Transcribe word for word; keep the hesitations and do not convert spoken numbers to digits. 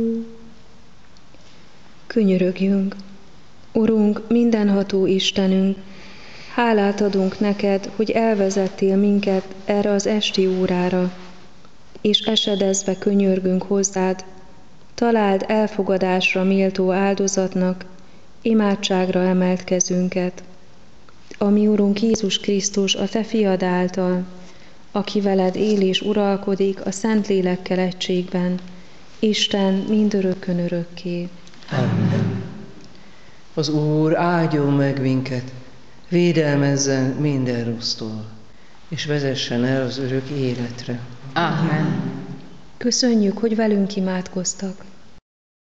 Könyörögjünk! Urunk, mindenható Istenünk, hálát adunk neked, hogy elvezettél minket erre az esti órára, és esedezve könyörgünk hozzád, találd elfogadásra méltó áldozatnak, imádságra emelt kezünket. A mi Urunk Jézus Krisztus, a te fiad által, aki veled él és uralkodik a Szentlélekkel egységben, Isten mindörökkön örökké. Amen. Az Úr áldjon meg minket, védelmezzen minden rossztól, és vezessen el az örök életre. Amen. Köszönjük, hogy velünk imádkoztak.